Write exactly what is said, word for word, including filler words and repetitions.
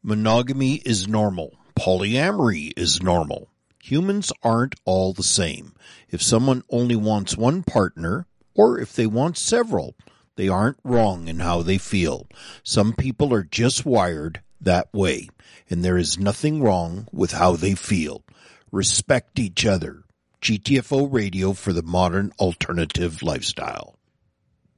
Monogamy is normal. Polyamory is normal. Humans aren't all the same. If someone only wants one partner, or if they want several, they aren't wrong in how they feel. Some people are just wired that way, and there is nothing wrong with how they feel. Respect each other. G T F O Radio for the modern alternative lifestyle.